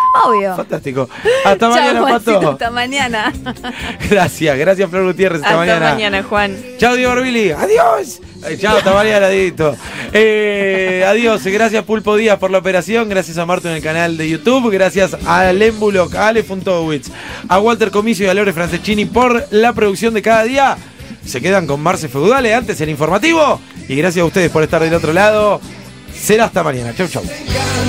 Obvio. Fantástico. Hasta mañana, Pato. Hasta mañana. Gracias Flor Gutiérrez. Hasta mañana. Hasta mañana, Juan. Chao, Diego Orbili. Adiós. Chao, hasta mañana, Dieguito. Adiós. Gracias, Pulpo Díaz, por la operación. Gracias a Marto en el canal de YouTube. Gracias a Lembuloc, a Ale Funtowitz, a Walter Comicio y a Lore Franceschini por la producción de cada día. Se quedan con Marce Feudale, antes el informativo. Y gracias a ustedes por estar del otro lado. Será hasta mañana. Chau, chau.